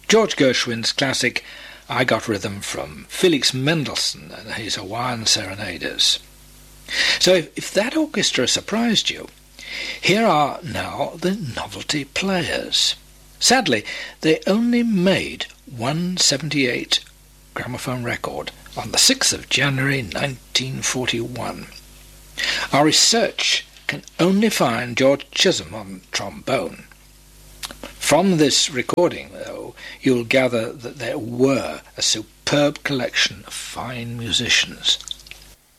George Gershwin's classic I Got Rhythm from Felix Mendelssohn and his Hawaiian Serenaders. So if that orchestra surprised you, here are now the Novelty Players. Sadly, they only made 178 gramophone record on the 6th of January 1941. Our research can only find George Chisholm on trombone. From this recording, though, you'll gather that there were a superb collection of fine musicians